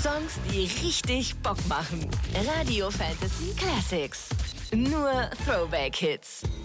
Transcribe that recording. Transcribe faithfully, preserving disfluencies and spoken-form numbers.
Songs, die richtig Bock machen. Radio Fantasy Classics. Nur Throwback-Hits.